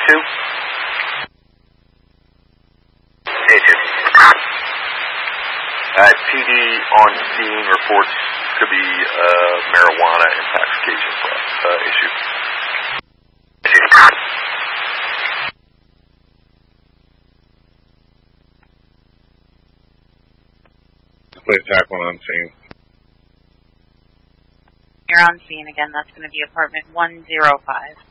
2. PD on scene reports could be marijuana intoxication issue. Play TAC 1 on scene. You're on scene again. That's going to be apartment 105.